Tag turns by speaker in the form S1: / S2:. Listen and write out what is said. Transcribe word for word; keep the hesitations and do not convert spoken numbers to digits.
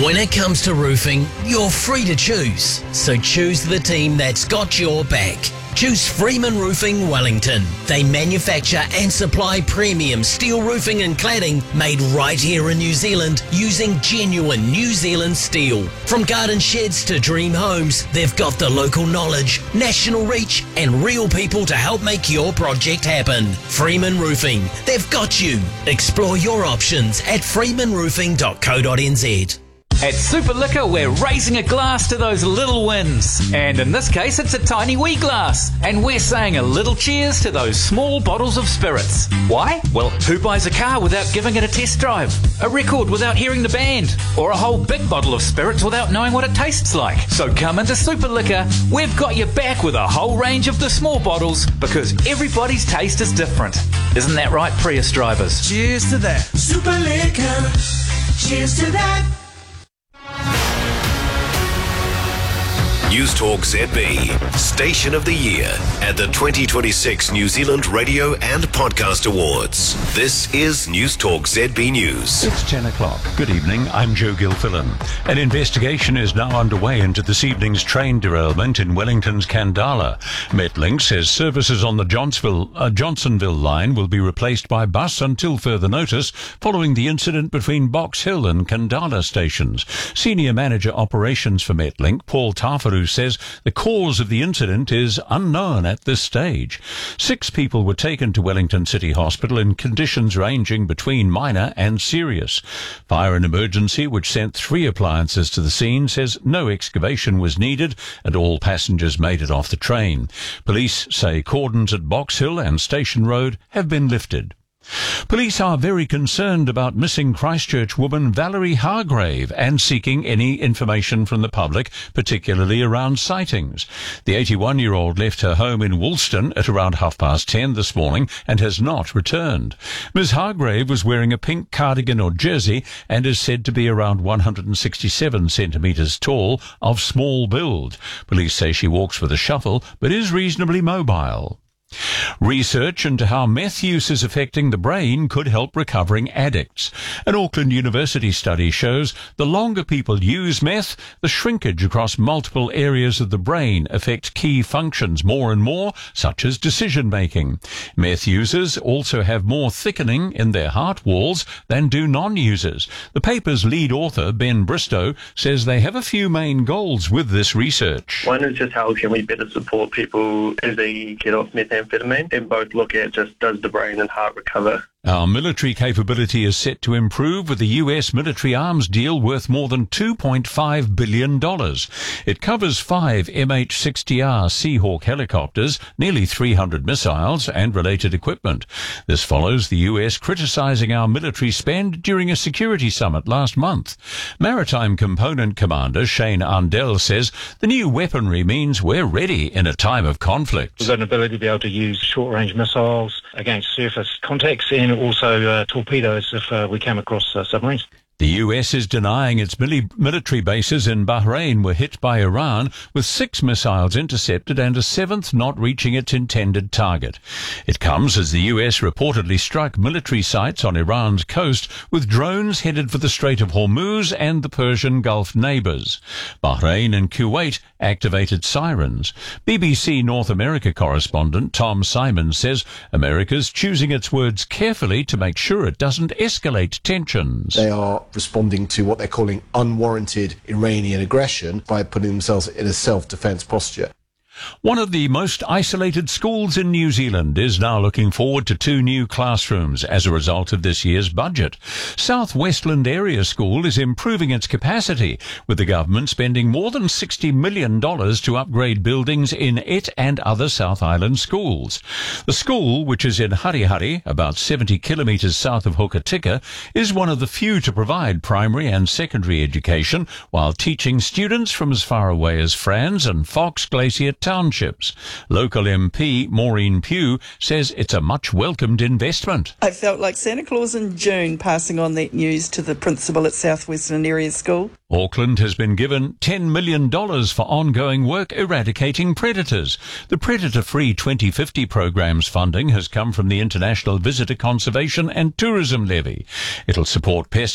S1: When it comes to roofing, you're free to choose. So choose the team that's got your back. Choose Freeman Roofing Wellington. They manufacture and supply premium steel roofing and cladding made right here in New Zealand using genuine New Zealand steel. From garden sheds to dream homes, they've got the local knowledge, national reach and real people to help make your project happen. Freeman Roofing, they've got you. Explore your options at freeman roofing dot co dot n z.
S2: At Super Liquor, we're raising a glass to those little wins. And in this case, it's a tiny wee glass. And we're saying a little cheers to those small bottles of spirits. Why? Well, who buys a car without giving it a test drive? A record without hearing the band? Or a whole big bottle of spirits without knowing what it tastes like? So come into Super Liquor. We've got your back with a whole range of the small bottles because everybody's taste is different. Isn't that right, Prius drivers?
S3: Cheers to that. Super Liquor. Cheers to that.
S4: News Talk Z B, Station of the Year at the twenty twenty-six New Zealand Radio and Podcast Awards. This is News Talk Z B News.
S5: It's ten o'clock. Good evening, I'm Joe Gilfillan. An investigation is now underway into this evening's train derailment in Wellington's Kandala. Metlink says services on the Johnsonville, uh, Johnsonville line will be replaced by bus until further notice following the incident between Box Hill and Kandala stations. Senior Manager Operations for Metlink, Paul Tafaru, says the cause of the incident is unknown at this stage. Six people were taken to Wellington City Hospital in conditions ranging between minor and serious. Fire and Emergency, which sent three appliances to the scene, says no excavation was needed and all passengers made it off the train. Police say cordons at Box Hill and Station Road have been lifted. Police are very concerned about missing Christchurch woman Valerie Hargrave and seeking any information from the public, particularly around sightings. The eighty-one-year-old left her home in Woolston at around half past ten this morning and has not returned. Miz Hargrave was wearing a pink cardigan or jersey and is said to be around one hundred sixty-seven centimetres tall, of small build. Police say she walks with a shuffle but is reasonably mobile. Research into how meth use is affecting the brain could help recovering addicts. An Auckland University study shows the longer people use meth, the shrinkage across multiple areas of the brain affects key functions more and more, such as decision-making. Meth users also have more thickening in their heart walls than do non-users. The paper's lead author, Ben Bristow, says they have a few main goals with this research.
S6: One is just how can we better support people as they get off methamphetamine, and both look at just does the brain and heart recover.
S5: Our military capability is set to improve with a U S military arms deal worth more than two point five billion dollars. It covers five M H sixty R Seahawk helicopters, nearly three hundred missiles and related equipment. This follows the U S criticizing our military spend during a security summit last month. Maritime Component Commander Shane Ardell says the new weaponry means we're ready in a time of conflict.
S7: We've got an ability to be able to use short-range missiles against surface contacts and also uh, torpedoes if uh, we came across uh, submarines.
S5: The U S is denying its military bases in Bahrain were hit by Iran, with six missiles intercepted and a seventh not reaching its intended target. It comes as the U S reportedly struck military sites on Iran's coast with drones headed for the Strait of Hormuz and the Persian Gulf neighbors. Bahrain and Kuwait activated sirens. B B C North America correspondent Tom Simon says America's choosing its words carefully to make sure it doesn't escalate tensions.
S8: They are responding to what they're calling unwarranted Iranian aggression by putting themselves in a self-defense posture.
S5: One of the most isolated schools in New Zealand is now looking forward to two new classrooms as a result of this year's budget. South Westland Area School is improving its capacity, with the government spending more than sixty million dollars to upgrade buildings in it and other South Island schools. The school, which is in Harihari, about seventy kilometres south of Hokitika, is one of the few to provide primary and secondary education while teaching students from as far away as Franz and Fox Glacier townships. Local M P Maureen Pugh says it's a much welcomed investment.
S9: I felt like Santa Claus in June passing on that news to the principal at South Western Area School.
S5: Auckland has been given ten million dollars for ongoing work eradicating predators. The Predator-Free twenty fifty program's funding has come from the International Visitor Conservation and Tourism Levy. It'll support pest